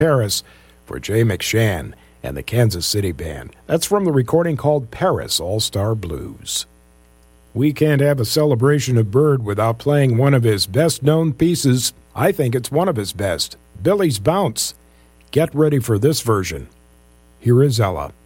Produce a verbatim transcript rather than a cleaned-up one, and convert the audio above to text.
Paris for Jay McShann and the Kansas City Band. That's from the recording called Paris All-Star Blues. We can't have a celebration of Bird without playing one of his best-known pieces. I think it's one of his best, Billy's Bounce. Get ready for this version. Here is Ella.